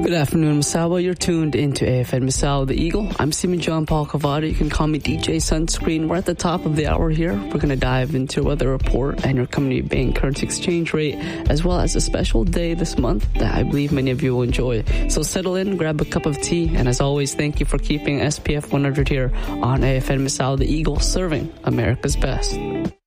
Good afternoon, Misawa. You're tuned into AFN Misawa the Eagle. I'm Simon John Paul Cavada. You can call me DJ Sunscreen. We're at the top of the hour here. We're going to dive into weather report and your Community Bank currency exchange rate, as well as a special day this month that I believe many of you will enjoy. So settle in, grab a cup of tea, and as always, thank you for keeping SPF 100 here on AFN Misawa the Eagle, serving America's best.